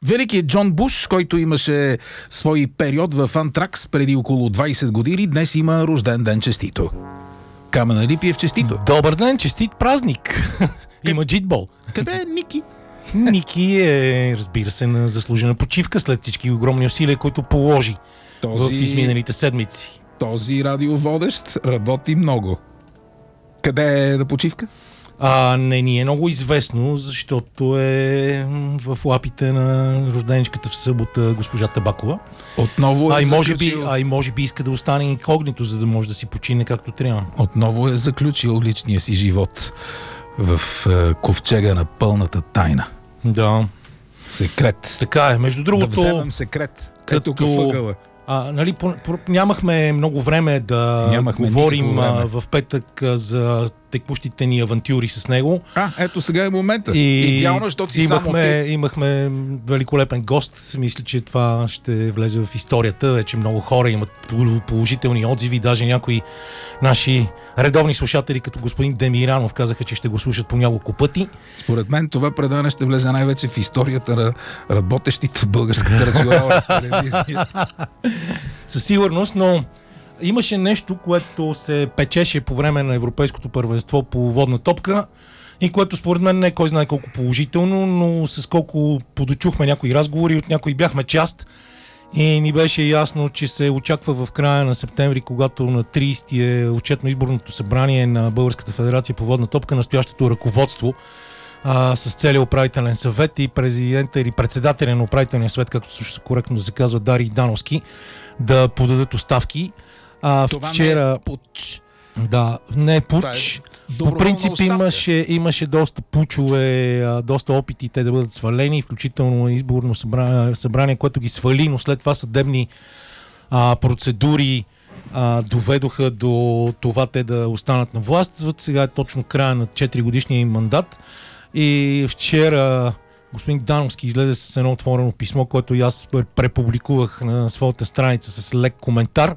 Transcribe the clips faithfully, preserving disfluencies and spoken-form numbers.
Великият Джон Буш, който имаше свой период в Антракс преди около двайсет години, днес има рожден ден. Честито. Камена Липиев, честито. Добър ден, честит празник. Има джитбол. Къде е Ники? Ники е, разбира се, на заслужена почивка след всички огромни усилия, които положи този... в изминалите седмици. Този радиоводещ работи много. Къде е да почивка? А, не ни е много известно, защото е в лапите на рожденичката в събота госпожа Табакова. Отново е а, и може заключил... би, а и може би иска да остане инкогнито, за да може да си почине както трябва. Отново е заключил личния си живот в е, ковчега на пълната тайна. Да. Секрет. Така е. Между другото... Да вземем секрет. Като... Ето въгъла. А, нали, по, по, нямахме много време да нямахме говорим време. А, в петък а, за текущите ни авантюри с него. А, ето сега е момента. И идеално, защото си имахме, само ти. имахме великолепен гост. Мисля, че това ще влезе в историята. Вече много хора имат положителни отзиви. Даже някои наши редовни слушатели, като господин Демиранов, казаха, че ще го слушат по няколко пъти. Според мен това предаване ще влезе най-вече в историята на работещите в българската национална телевизия. Със сигурност, но имаше нещо, което се печеше по време на Европейското първенство по водна топка и което според мен не е кой знае колко положително, но с колко подочухме някои разговори, от някои бяхме част и ни беше ясно, че се очаква в края на септември, когато на трийсети е отчетно изборното събрание на Българската федерация по водна топка, настоящото ръководство а, с целия управителен съвет и президента или председателя на управителния съвет, както също коректно да се казва, Дарий Дановски, да подадат оставки. А, това вчера... не е пуч. Да, не е пуч. Е по принцип имаше, имаше доста пучове, доста опити те да бъдат свалени, включително изборно събрание, събрание което ги свали, но след това съдебни а, процедури а, доведоха до това те да останат на власт. Сега е точно края на четири годишния им мандат и вчера господин Дановски излезе с едно отворено писмо, което и аз препубликувах на своята страница с лек коментар.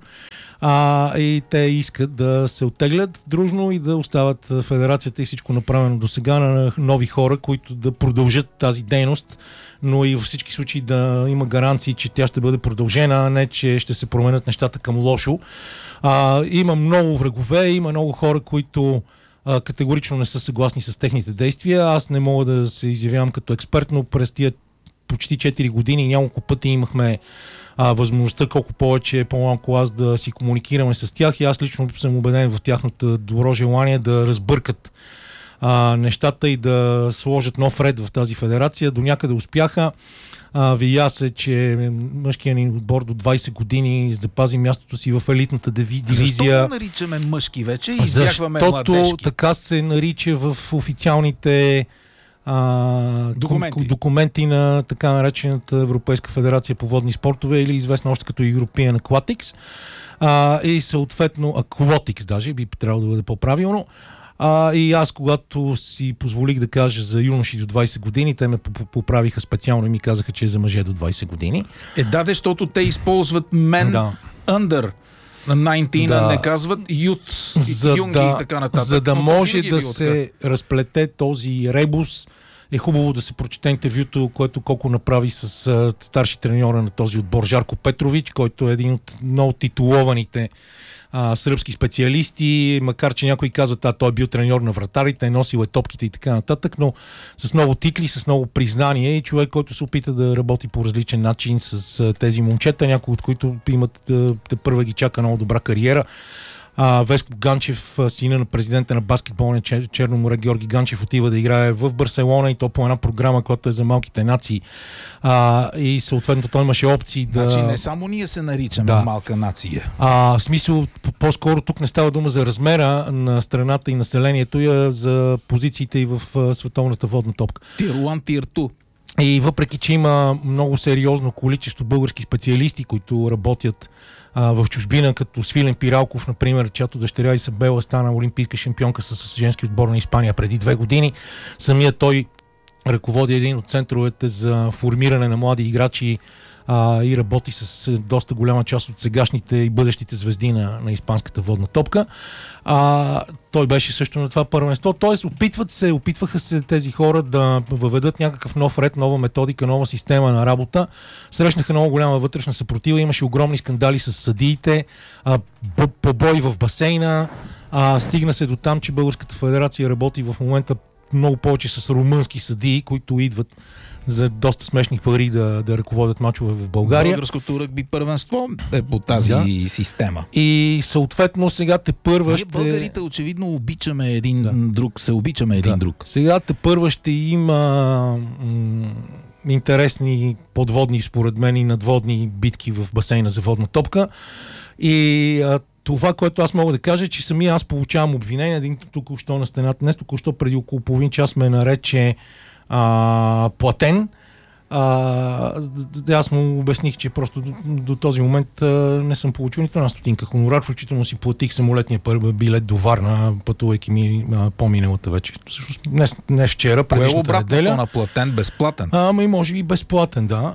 А, и те искат да се оттеглят дружно и да остават федерацията и всичко направено до сега на нови хора, които да продължат тази дейност, но и във всички случаи да има гаранции, че тя ще бъде продължена, а не че ще се променят нещата към лошо. А, има много врагове, има много хора, които а, категорично не са съгласни с техните действия. Аз не мога да се изявявам като експерт, но през тия почти четири години няколко пъти имахме а, възможността колко повече, по-малко аз да си комуникираме с тях и аз лично съм убеден в тяхното добро желание да разбъркат а, нещата и да сложат нов ред в тази федерация. До някъде успяха. А, видя се, че мъжкият ни отбор до двайсет години запази мястото си в елитната дивизия. Защо го наричаме мъжки вече и избягваме младежки? Защото така се нарича в официалните А, документи. документи на така наречената Европейска федерация по водни спортове или известна още като European Aquatics а, и съответно Aquatics даже би трябвало да бъде по-правилно. А, и аз когато си позволих да кажа за юноши до двайсет години, те ме поправиха специално и ми казаха, че е за мъже до двайсет години. Е, да, защото те използват men да. under на деветнайсет, да. Не казват ют, за юнги да, и така нататък. За да но може да е се така разплете този ребус, е хубаво да се прочете интервюто, което Коко направи с а, старши треньора на този отбор Жарко Петрович, който е един от много титулованите а, сръбски специалисти, макар че някои казват, а той е бил треньор на вратарите, носил е топките и така нататък, но с много титли, с много признание и човек, който се опита да работи по различен начин с а, тези момчета, някои от които имат а, те първа ги чака много добра кариера. А, Веско Ганчев, сина на президента на баскетболния Чер, Черно море Георги Ганчев, отива да играе в Барселона и то по една програма, която е за малките нации. А, и съответно той имаше опции да... Значи не само ние се наричаме да. малка нация. А, в смисъл, по-скоро тук не става дума за размера на страната и населението, а за позициите и в а, световната водна топка. Тир едно, Тир две. И въпреки, че има много сериозно количество български специалисти, които работят а, в чужбина, като Свилен Пиралков, например, чиято дъщеря Изабела стана олимпийска шампионка с женски отбор на Испания преди две години. Самия той ръководи един от центровете за формиране на млади играчи а, и работи с доста голяма част от сегашните и бъдещите звезди на, на испанската водна топка. А, той беше също на това първенство. Тоест, опитват се, опитваха се тези хора да въведат някакъв нов ред, нова методика, нова система на работа. Срещнаха много голяма вътрешна съпротива, имаше огромни скандали с съдиите, а, побой в басейна. А, стигна се до там, че Българската федерация работи в момента много повече с румънски съдии, които идват за доста смешни пари да, да ръководят мачове в България. Българското ръгби първенство е по тази да. система. И съответно сега те първа ще... Българите очевидно обичаме един да. друг, се обичаме един да. друг. Сега те първа ще има м- интересни подводни, според мен, и надводни битки в басейна за водна топка. И а, това, което аз мога да кажа, е, че самия аз получавам обвинение. Един току-що на стената, днес току-що преди около половин час ме нарече а, платен. А, аз му обясних, че просто до, до този момент а, не съм получил нито една стотинка хонорар, включително си платих самолетния билет до Варна, пътувайки ми а, по-миналата вече. Всъщност не, не вчера, предишната неделя. Кое е обратното на платен, безплатен? Ами може и безплатен, да.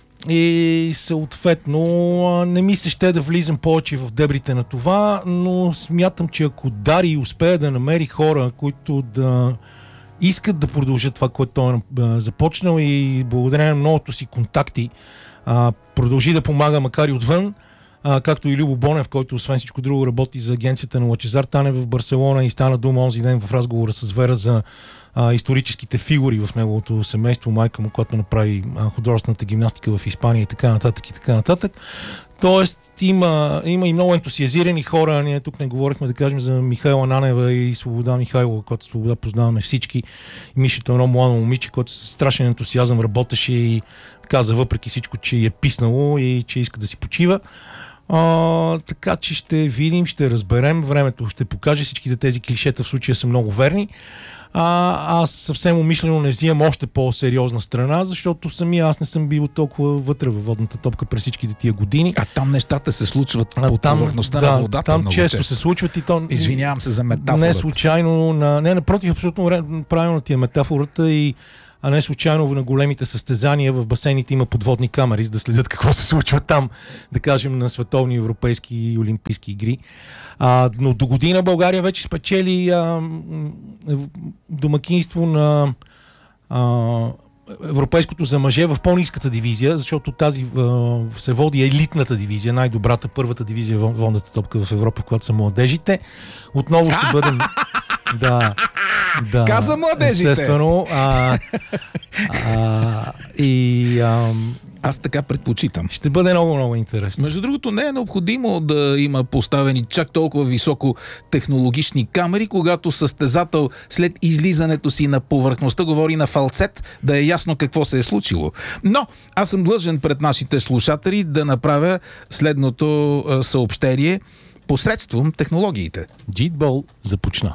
И съответно не ми се ще да влизам повече в дебрите на това, но смятам, че ако Дари успее да намери хора, които да искат да продължат това, което той е започнал и благодарение на многото си контакти а, продължи да помага, макар и отвън, а, както и Любо Бонев, който освен всичко друго работи за агенцията на Лъчезар Танев в Барселона и стана дума онзи ден в разговора с Вера за а, историческите фигури в неговото семейство, майка му, която направи а, художествената гимнастика в Испания и така нататък и така нататък. Тоест има, има и много ентусиазирани хора. Ние тук не говорихме, да кажем, за Михайла Нанева и Свобода Михайлова, която Свобода познаваме всички. И Мишето е едно младо момиче, което с страшен ентусиазъм работеше и каза въпреки всичко, че е писнало и че иска да си почива. А, така че ще видим, ще разберем. Времето ще покаже. Всичките тези клишета в случая са много верни. А, аз съвсем умишлено не взимам още по-сериозна страна, защото самия аз не съм бил толкова вътре във водната топка през всичките тия години. А там нещата се случват а, под повърхността да, на водата. Там много често, често се случват и то... Извинявам се за метафората. Не случайно, на, не, напротив, абсолютно правилно ти е метафората и а не случайно на големите състезания в басейните има подводни камери, за да следят какво се случва там, да кажем, на световни, европейски и олимпийски игри. А, но до година България вече спечели а, домакинство на а, европейското за мъже в по-ниската дивизия, защото тази а, се води елитната дивизия, най-добрата, първата дивизия в водната топка в Европа, в която са младежите. Отново ще бъдем... Да, да. Каза младежите. Естествено. А, а, и а, аз така предпочитам. Ще бъде много, много интересно. Между другото, не е необходимо да има поставени чак толкова високо технологични камери, когато състезател след излизането си на повърхността говори на фалцет, да е ясно какво се е случило. Но аз съм длъжен пред нашите слушатели да направя следното съобщение посредством технологиите. Джитбол започна.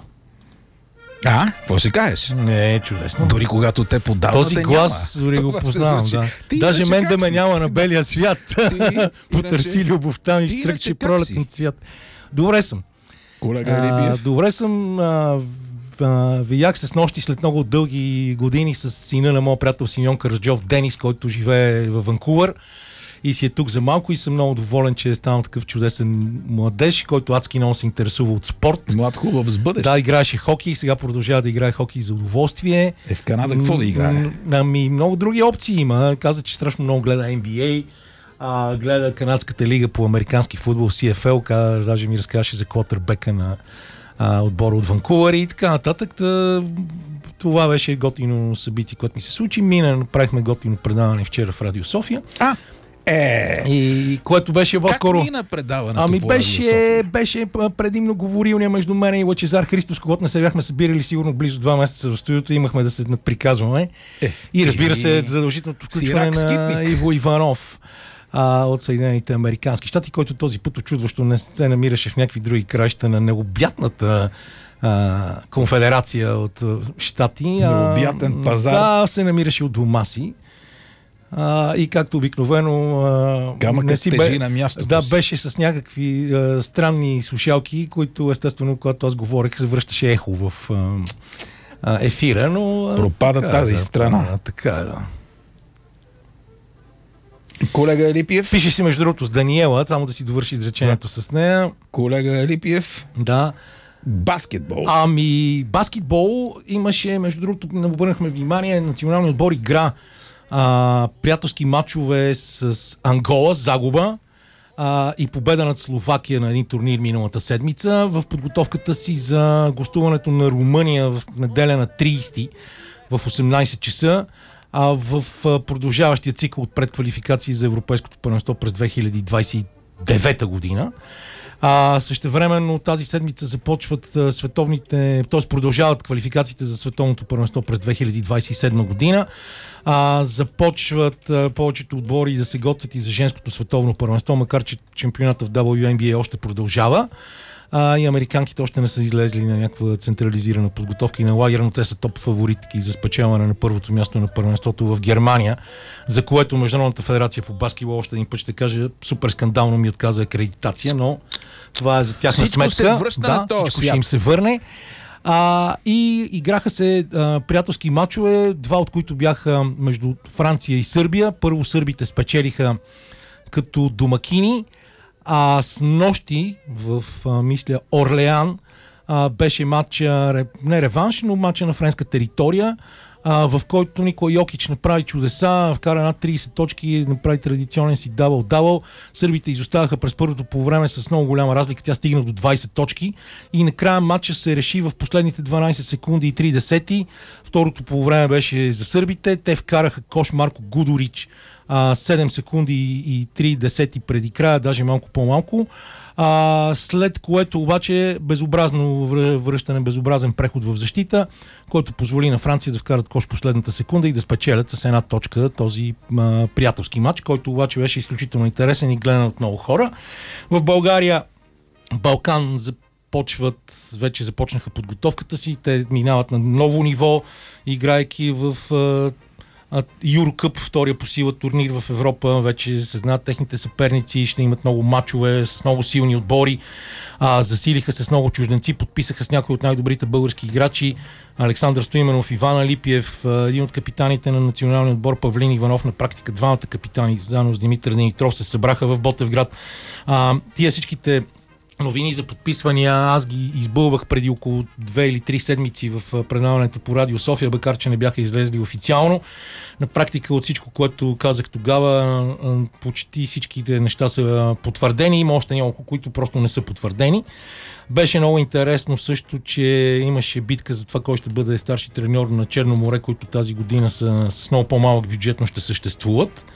А, какво ще кажеш? Не, чудесно. Дори когато те подават, този глас няма. дори го познавам, да. Ти даже мен да ме си? няма на белия свят. Ти, потърси иначе... любовта ми, стръкче пролетен цвят. Добре съм. Колега Рибиев. Добре съм. А, а, видях се с нощи след много дълги години с сина на моят приятел Симеон Караджов, Денис, който живее във Ванкувър. И си е тук за малко и съм много доволен, че е станал такъв чудесен младеж, който адски много се интересува от спорт. Млад хубав с бъдеще. Да, играеше хокей и сега продължава да играе хокей за удоволствие. Е, в Канада какво да играе? Ами много други опции има. Каза, че страшно много гледа Н Б А, а, гледа канадската лига по американски футбол, Си Еф Ел, ка, даже ми разказваше за квотербека на а, отбора от Ванкувър и така нататък. Та, това беше готино събитие, което ми се случи. Мина, направихме готино предаване вчера в Радио София. А, Е, и което беше по-скоро... Как мина предаването Ами по беше, беше предимно говорилния между мен и Лъчезар Христов, с когото не се бяхме събирали сигурно близо два месеца в студиото, имахме да се надприказваме. Е, и разбира се, задължителното включване на Иво Иванов а, от Съединените американски щати, който този път очудващо не се намираше в някакви други краища на необятната а, конфедерация от щати. Необятен пазар. Да, се намираше от дома си. А, и както обикновено камъкът не си тежи бе, на мястото да, си. беше с някакви а, странни слушалки, които естествено, когато аз говорех, се връщаше ехо в а, ефира, но... Пропада така, тази да, страна. Да, така, да. Колега Елипиев. Пише си между другото с Даниела, само да си довърши изречението да. С нея. Колега Елипиев. Да. Баскетбол. Ами, баскетбол имаше, между другото, не обърнахме внимание, националният отбор игра а, приятелски матчове с Ангола, загуба, а, и победа над Словакия на един турнир миналата седмица. В подготовката си за гостуването на Румъния в неделя на трийсети в осемнайсет часа, а в продължаващия цикъл от предквалификации за Европейското първенство през две хиляди двайсет и девета година. А, същевременно тази седмица започват а, световните, т.е. продължават квалификациите за световното първенство през две хиляди двайсет и седма година. А, започват а, повечето отбори да се готвят и за женското световно първенство, макар че чемпионата в дабъл ю ен би ей още продължава. А, и американките още не са излезли на някаква централизирана подготовка и на лагер, но те са топ фаворитки за спечелване на първото място на първенството в Германия, за което Международната федерация по баскетбол, още един път ще кажа, супер скандално ми отказа акредитация, но това е за тяхна всичко сметка. Се връща да, на този всичко свят. ще им се върне. А, и играха се а, приятелски мачове, два от които бяха между Франция и Сърбия. Първо сърбите спечелиха като домакини, а с нощи в, а, мисля, Орлеан а, беше матча, не реванш, но матча на френска територия, а, в който Никола Йокич направи чудеса, вкара над трийсет точки, направи традиционен си дабъл-дабъл. Сърбите изоставаха през първото полувреме с много голяма разлика, тя стигна до двайсет точки и накрая матча се реши в последните дванайсет секунди и три десети. Второто полувреме беше за сърбите, те вкараха кош Марко Гудорич седем секунди и три десети преди края, даже малко по-малко. А, след което обаче безобразно връщане, безобразен преход в защита, който позволи на Франция да вкарат кош последната секунда и да спечелят с една точка този а, приятелски матч, който обаче беше изключително интересен и гледан от много хора. В България Балкан започват, вече започнаха подготовката си, те минават на ново ниво, играйки в а, Юрокъп, втория по сила турнир в Европа. Вече се знаят техните съперници, ще имат много мачове с много силни отбори. А, засилиха се с много чужденци, подписаха с някои от най-добрите български играчи. Александър Стоименов, Иван Алипиев, един от капитаните на националния отбор Павлин Иванов, на практика двамата капитани, заедно с Димитър Димитров, се събраха в Ботевград. А, тия всичките новини за подписвания аз ги избълвах преди около две или три седмици в предаването по Радио София, макар че не бяха излезли официално. На практика от всичко, което казах тогава, почти всичките неща са потвърдени. Има още няколко, които просто не са потвърдени. Беше много интересно също, че имаше битка за това кой ще бъде старши треньор на Черно море, които тази година са с много по-малък бюджет, но ще съществуват.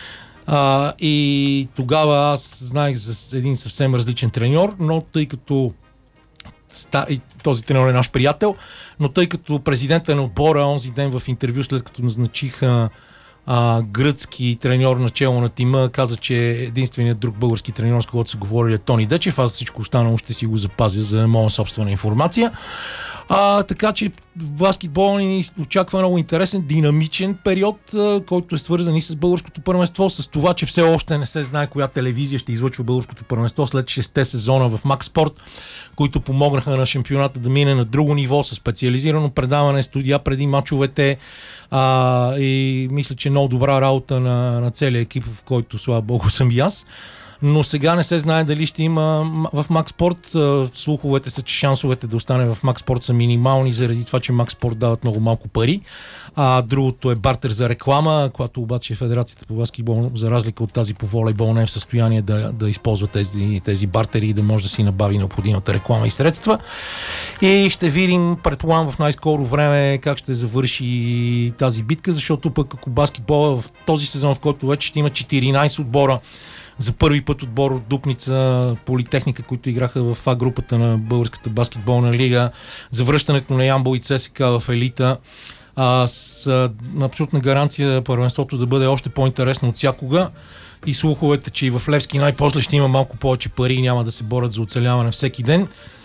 А, и тогава аз знаех за един съвсем различен треньор, но тъй като ста, и този треньор е наш приятел, но тъй като президентът на отбора онзи ден в интервю, след като назначиха а, гръцки треньор начело на тима, каза, че единственият друг български треньор, с когото са говорили, е Тони Дечев. Аз всичко останало ще си го запазя за моя собствена информация. А, така че баскетбол ни очаква много интересен, динамичен период, а, който е свързан и с българското първенство, с това, че все още не се знае коя телевизия ще излъчва българското първенство след шесте сезона в Макс Спорт, които помогнаха на шампионата да мине на друго ниво с специализирано предаване, студия преди мачовете, а, и мисля, че много добра работа на, на целия екип, в който, слава богу, съм и аз. Но сега не се знае дали ще има в Макс Спорт. Слуховете са, че шансовете да остане в Макс Спорт са минимални, заради това, че Макс Спорт дават много малко пари. А другото е бартер за реклама, която обаче Федерацията по баскетбол, за разлика от тази по волейбол, не е в състояние да, да използва тези, тези бартери и да може да си набави необходимата реклама и средства. И ще видим, предполагам, в най-скоро време как ще завърши тази битка, защото пък ако баскетбол в този сезон, в който вече ще има четиринайсет отбора, за първи път отбор от Дупница, Политехника, които играха в А групата на Българската баскетболна лига, за връщането на Ямбол и ЦСКА в елита, а, с а, абсолютна гаранция първенството да бъде още по-интересно от всякога. И слуховете, че и в Левски най-после ще има малко повече пари и няма да се борят за оцеляване всеки ден.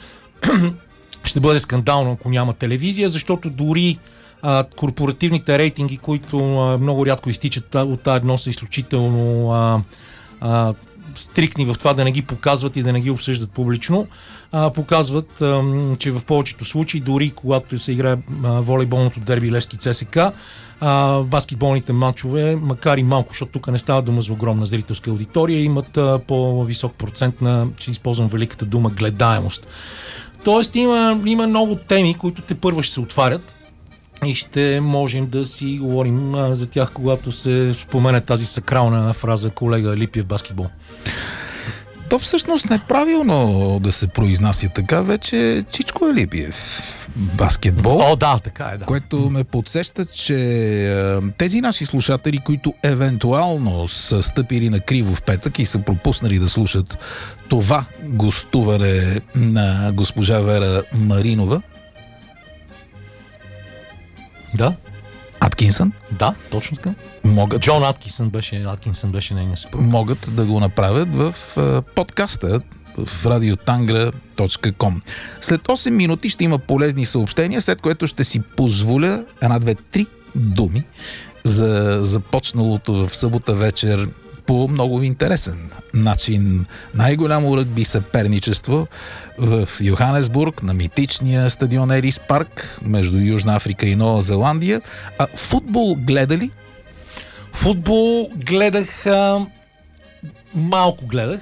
Ще бъде скандално, ако няма телевизия, защото дори а, корпоративните рейтинги, които а, много рядко изтичат от тази едно, са изключително а, а, стрикни в това да не ги показват и да не ги обсъждат публично, а, показват, а, че в повечето случаи, дори когато се играе а, волейболното дерби Левски ЦСКА, А, баскетболните матчове, макар и малко, защото тук не става дума за огромна зрителска аудитория, имат а, по-висок процент на, ще използвам великата дума, гледаемост. Тоест има, има много теми, които те първо ще се отварят и ще можем да си говорим а, за тях, когато се спомене тази сакрална фраза колега Липиев баскетбол. То всъщност не е правилно да се произнася така, вече Чичко Липиев баскетбол. О, да, така е, да. Което ме подсеща, че тези наши слушатели, които евентуално са стъпили на криво в петък и са пропуснали да слушат това гостуване на госпожа Вера Маринова. Да. Аткинсън? Да, точно така. Могат, Джон Аткинсън беше, Аткинсън беше нейния съпруг. Могат да го направят в а, подкаста в радиотангра точка ком. След осем минути ще има полезни съобщения, след което ще си позволя една, две, три думи за започналото в събота вечер по много интересен начин най-голямо ръгби съперничество в Йоханесбург на митичния стадион Елис Парк между Южна Африка и Нова Зеландия. А футбол гледа ли? Футбол гледах, а, малко гледах.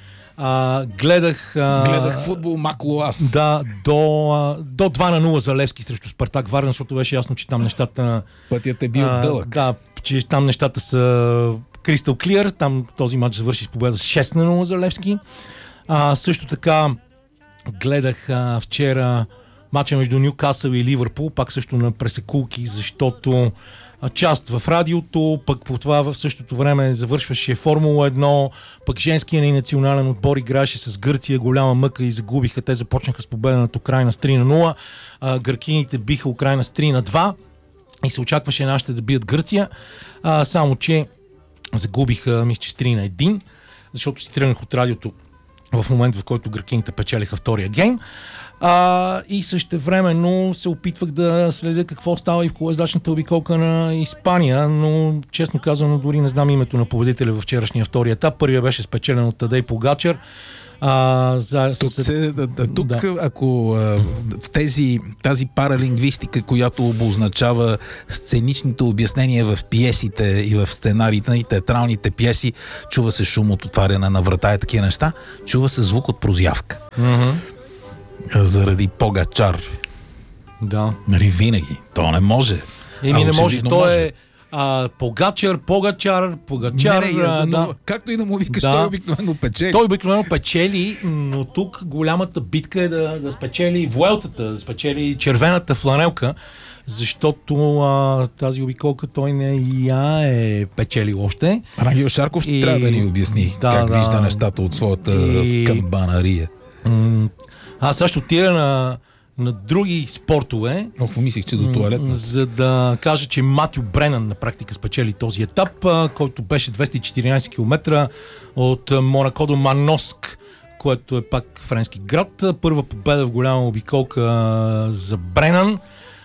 А, гледах... А, гледах футбол Маклоас. Да, до, а, до два на нула за Левски срещу Спартак Варна, защото беше ясно, че там нещата... Пътят е бил а, дълъг. Да, че там нещата са Crystal Clear. Там този матч завърши с победа с шест на нула за Левски. А, също така гледах а, вчера матча между Нюкасъл и Ливърпул, пак също на пресекулки, защото част в радиото, пък по това в същото време завършваше Формула едно, пък женския ни национален отбор играеше с Гърция, голяма мъка и загубиха. Те започнаха с победа над Украйна с три на нула. А, гъркините биха Украйна с три на два и се очакваше нашите да бият Гърция, а, само че загубиха, мисля, че с три на едно, защото си тръгнах от радиото в момент, в който гъркините печелиха втория гейм. А, и същевременно се опитвах да следя какво става и в колездачната обиколка на Испания, но честно казано дори не знам името на победителя във вчерашния втори етап. Първия беше спечелен от Тадей Погачар. А, за, тук, с... се, да, да, тук да. Ако а, в тези, тази паралингвистика, която обозначава сценичните обяснения в пиесите и в сценариите, на театралните пиеси, чува се шум от отваряне на врата и такива неща, чува се звук от прозявка. Mm-hmm. Заради Погачар. Да. Нали, винаги. То не може. Еми не може. То може. е а, Погачар, Погачар, Погачар. Не, не, а, но, да. Както и да му викаш, да. той обикновено печели. Той обикновено печели, но тук голямата битка е да, да спечели Вуелтата, да спечели червената фланелка, защото а, тази обиколка той не я е печелил още. Рангел Шарков ще и... трябва да ни обясни да, как да. вижда нещата от своята и... камбанария. М- аз също отида на, на други спортове. Ох, помислих, че до туалетна. За да кажа, че Матю Бренан на практика спечели този етап, а, който беше двеста и четиринайсет километра от Монако до Маноск, което е пак френски град. Първа победа в голяма обиколка а, за Бренан.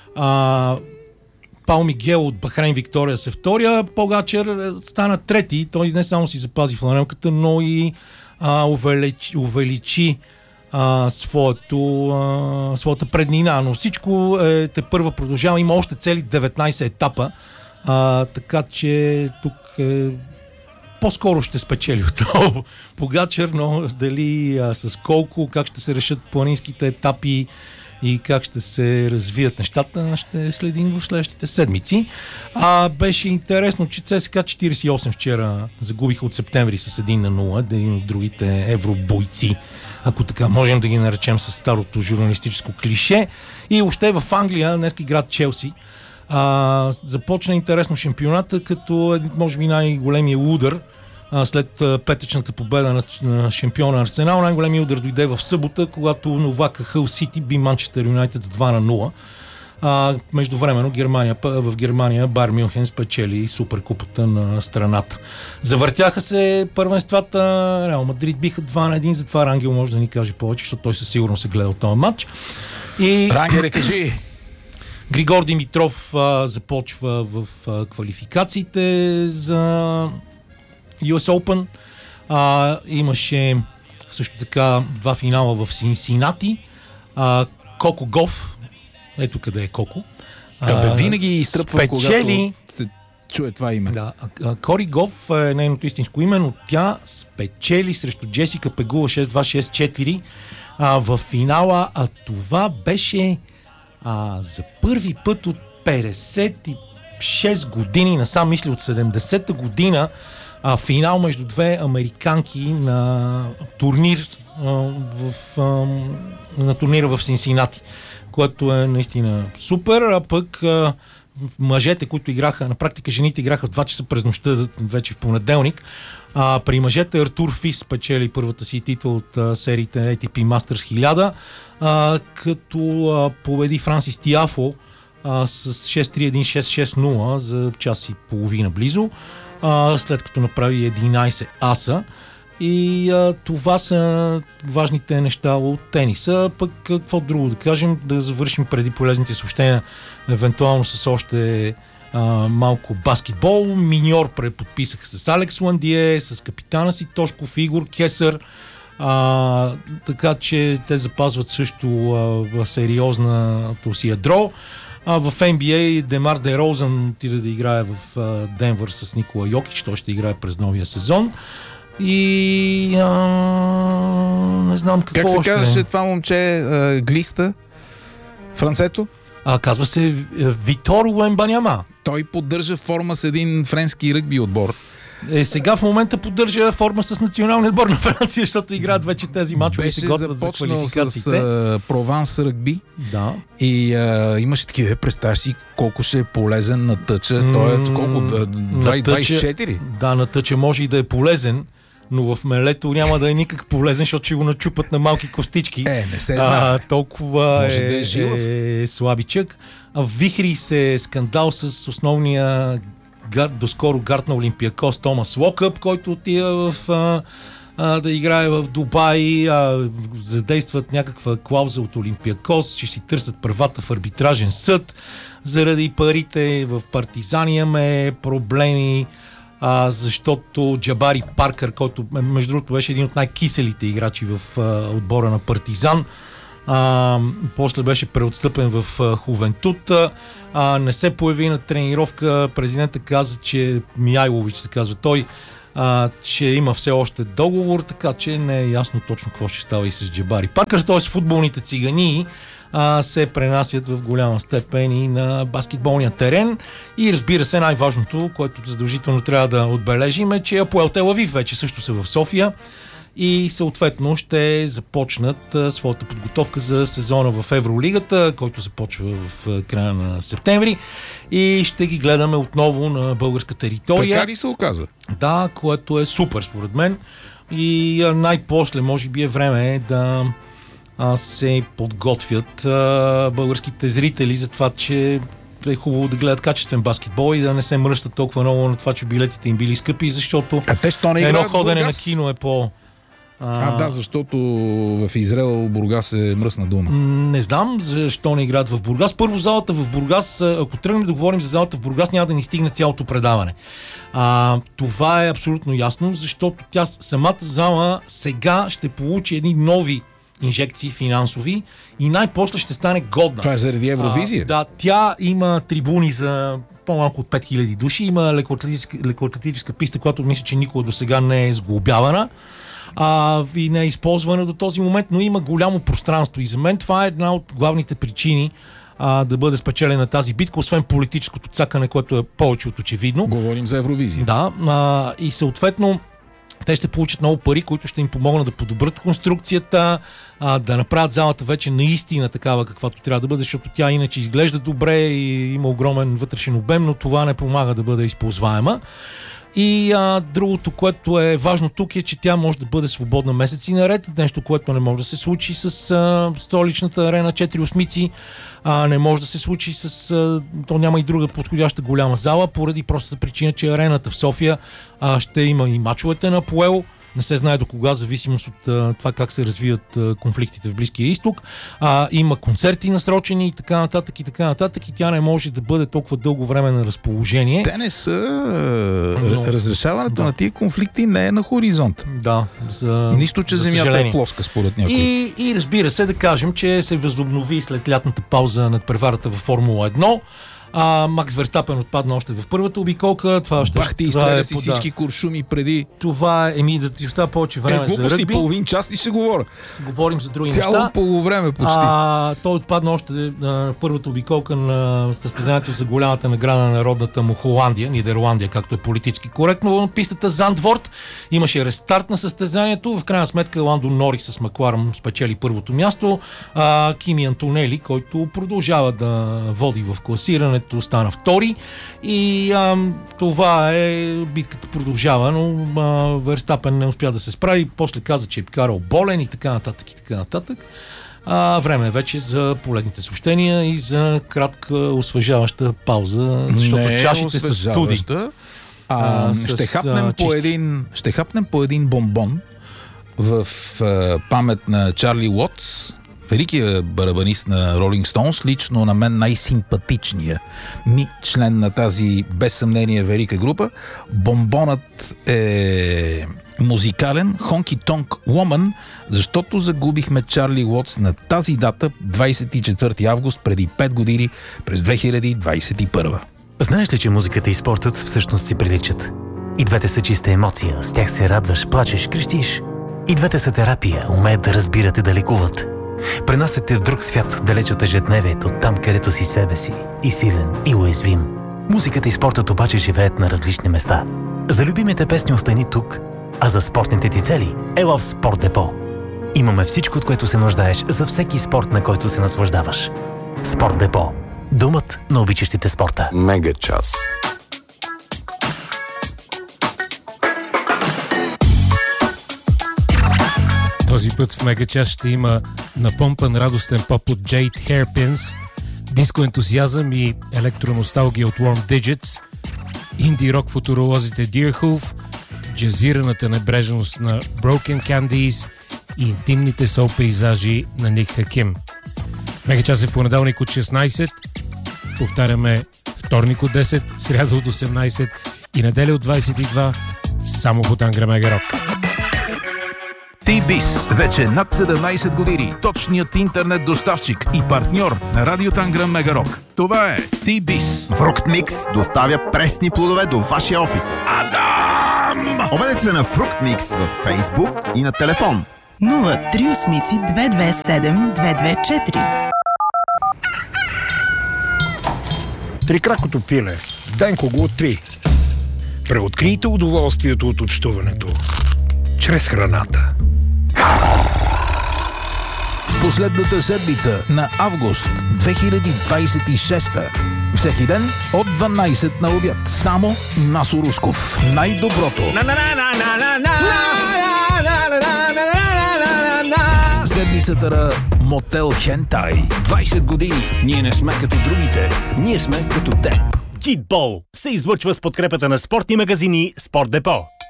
А, Паул Мигел от Бахрейн Виктория се втория. Погачар стана трети. Той не само си запази фланелката, но и а, увеличи, увеличи а, своето, а, своята преднина. Но всичко е, те първа продължава. Има още цели деветнайсет етапа. А, така че тук е, по-скоро ще спечели от Погачар, но дали а, с колко, как ще се решат планинските етапи и как ще се развият нещата, ще следим в следващите седмици. А, беше интересно, че ЦСКА четирийсет и осем вчера загубиха от септември с един на нула, да един от другите евробойци, ако така можем да ги наречем с старото журналистическо клише. И още в Англия, днески град Челси, а, започна интересно шампионата, като може би най-големия удар след петъчната победа на, на шампиона Арсенал. Най-големият удар дойде в събота, когато новака Хъл Сити би Манчестър Юнайтед с два на нула. А, междувременно Германия, в Германия Байер Мюнхен спечели суперкупата на страната. Завъртяха се първенствата, Реал Мадрид биха два на едно, затова Рангел може да ни каже повече, защото той със сигурност се гледал този матч. И... Рангеле, кажи! Григор Димитров а, започва в а, квалификациите за Ю Ес Open. А, имаше също така два финала в Синсинати. А, Коко Гоф, ето къде е Коко, Абе, винаги изтръпва, спечели... когато се чуе това име. Да, Кори Гоф е нейното истинско име, но тя спечели срещу Джесика Пегула шест два шест четири а, в финала, а това беше а, за първи път от петдесет и шест години, насам мисля от седемдесета година, а, финал между две американки на турнир а, в, а, на турнира в Синсинати, което е наистина супер, а пък а, мъжете, които играха, на практика жените играха в два часа през нощта, вече в понеделник. А, при мъжете Артур Фис спечели първата си титла от а, сериите Ей Ти Пи Masters хиляда, а, като а, победи Франсис Тиафо а, с шест три едно шест шест нула за час и половина близо, а, след като направи единайсет аса. И а, това са важните неща от тениса. Пък какво друго да кажем, да завършим преди полезните съобщения, евентуално с още а, малко баскетбол. Миньор преподписаха с Алекс Ландие, с капитана си Тошков, Игор Кесър, а, така че те запазват също а, сериозното си ядро. А в Ен Би Ей Демар Де Розън отиде да играе в а, Денвър с Никола Йокич, той ще играе през новия сезон. И а, не знам какво Как се още. казваше това момче, а, глиста, францето? А, казва се Витор Уембаняма. Той поддържа форма с един френски ръгби отбор. Е, сега в момента поддържа форма с националния отбор на Франция, защото играят вече тези мачове и се готвят за квалификациите. Беше започнал с Прованс ръгби. Да. И а, имаше такива, представяш си колко ще е полезен на тъча. Mm, Той е колко? двайсет и четири? Да, на тъча може и да е полезен, но в мелето няма да е никак полезен, защото ще го начупат на малки костички. Е, не се знае. А, толкова може е, да е жилав. е слабичък. А вихри се скандал с основния гар, доскоро гард на Олимпиакос Томас Локъп, който отива в, а, а, да играе в Дубай, а, задействат някаква клауза от Олимпиакос, ще си търсят правата в арбитражен съд. Заради парите в Партизан имаме проблеми, а, защото Джабари Паркър, който между другото беше един от най-киселите играчи в а, отбора на Партизан, а, после беше преотстъпен в а, Хувентут, а, не се появи на тренировка. Президента каза, че Мияйлович се казва той, а, че има все още договор, така че не е ясно точно какво ще става и с Джабари Паркър. Т.е. футболните цигани а, се пренасят в голяма степен и на баскетболния терен. И разбира се, най-важното, което задължително трябва да отбележим, е, че Апоел Тел Авив вече също са в София и съответно ще започнат а, своята подготовка за сезона в Евролигата, който започва в а, края на септември, и ще ги гледаме отново на българска територия. Така ли се оказа? Да, което е супер според мен. И а, най-после може би е време да а, се подготвят а, българските зрители за това, че е хубаво да гледат качествен баскетбол и да не се мръщат толкова много на това, че билетите им били скъпи, защото а те, що не едно ходене на кино е по... А, а, да, защото в Израел Бургас е мръсна дума. Не знам защо не играят в Бургас. Първо, залата в Бургас, ако тръгнем да говорим за залата в Бургас, няма да ни стигне цялото предаване. А, това е абсолютно ясно, защото тя, самата зала сега ще получи едни нови инжекции финансови и най-после ще стане годна. Това е заради Евровизия? А, да, тя има трибуни за по-малко от пет хиляди души, има лекоатлетическа, лекоатлетическа писта, която мисля, че никога до сега не е сглобявана а, и не е използвана до този момент, но има голямо пространство и за мен това е една от главните причини а, да бъде спечелена тази битка, освен политическото цакане, което е повече от очевидно. Говорим за Евровизия. Да, а, и съответно те ще получат много пари, които ще им помогнат да подобрят конструкцията, а, да направят залата вече наистина такава, каквато трябва да бъде, защото тя иначе изглежда добре и има огромен вътрешен обем, но това не помага да бъде използваема. И а, другото, което е важно тук, е, че тя може да бъде свободна месеци наред, нещо, което не може да се случи с а, столичната арена четири осмици, а, не може да се случи с... А, то няма и друга подходяща голяма зала, поради простата причина, че арената в София а, ще има и мачовете на Апоел. Не се знае до кога, зависимост от а, това как се развият а, конфликтите в Близкия изток. А, има концерти насрочени и така нататък и така нататък и тя не може да бъде толкова дълго време на разположение. Те не са... Но... Разрешаването да. на тия конфликти не е на хоризонт. Да. За... Нищо, че за земята съжаление. е плоска според някой. И, и разбира се, да кажем, че се възобнови след лятната пауза над преварата във Формула едно. А, Макс Верстапен отпадна още в първата обиколка. Това още Бах ти изстреля си всички куршуми преди. Това е, еми, за ти остава повече време е, за ръгби. половин час ли ще говоря? Говорим за други Цяло неща. Цяло полувреме почти. А, той отпадна още а, в първата обиколка на състезанието за голямата награда на народната му Холандия, Нидерландия, както е политически коректно на пистата Зандворт. Имаше рестарт на състезанието. В крайна сметка Ландо Норис с Макларен спечели първото място. А, Кими Антонели, който продължава да води в класирането, стана втори. И а, това е, битката продължава, но а, Верстапен не успя да се справи. После каза, че е карал болен и така нататък и така нататък. А, време е вече за полезните съобщения и за кратка освежаваща пауза, защото не чашите са студи. А, а, ще, с, хапнем а, по един, ще хапнем по един бомбон в а, памет на Чарли Уотс, великият барабанист на Rolling Stones, лично на мен най-симпатичния ми член на тази без съмнение велика група. Бомбонът е музикален Honky Tonk Woman, защото загубихме Чарли Уотс на тази дата, двадесет и четвърти август, преди пет години, през две хиляди двадесет и първа. Знаеш ли, че музиката и спортът всъщност си приличат? И двете са чиста емоция, с тях се радваш, плачеш, крещиш. И двете са терапия, умеят да разбират и да лекуват. Пренасят те в друг свят, далеч от ежедневието, там където си себе си, и силен, и уязвим. Музиката и спортът обаче живеят на различни места. За любимите песни остани тук, а за спортните ти цели ела в Спорт Депо. Имаме всичко, от което се нуждаеш за всеки спорт, на който се наслаждаваш. Спорт Депо. Домът на обичащите спорта. Мега час. Този път в Мега час ще има напомпан радостен поп от Jade Hairpins, диско ентусиазъм и електроносталгия от Warm Digits, инди рок футуролозите Deerhoof, джазираната небрежност на Broken Candies и интимните сол пейзажи на Ник Хаким. Мега час е в понеделник от шестнадесет, повтаряме вторник от десет, сряда от осемнадесет и неделя от двадесет и два, само по Тангра Мега Рок. T-Biz. Вече над седемнадесет години. Точният интернет доставчик и партньор на Радио Танграм Мега Рок. Това е T-Biz. Фруктмикс доставя пресни плодове до вашия офис. Адам! Обадете се на Фруктмикс във Фейсбук и на телефон нула три осмици две две седем две две четири. Трикракото пиле. Денко го три. Преоткрийте удоволствието от общуването чрез храната. Последната седмица на август две хиляди двадесет и шеста. Всеки ден от дванадесет на обяд. Само Насо Русков. Най-доброто. Седмицата на Мотел Хентай. двадесет години. Ние не сме като другите. Ние сме като теб. Джитбол се излъчва с подкрепата на спортни магазини Спорт Депо.